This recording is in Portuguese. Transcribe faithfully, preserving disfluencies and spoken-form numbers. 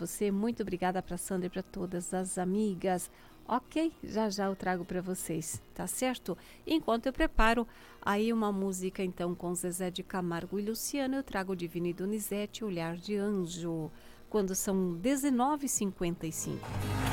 você, muito obrigada para Sandra e para todas as amigas. Ok, já já eu trago para vocês, tá certo? Enquanto eu preparo aí uma música então com Zezé de Camargo e Luciano, eu trago Divino e Donizete, Olhar de Anjo, quando são dezenove e cinquenta e cinco.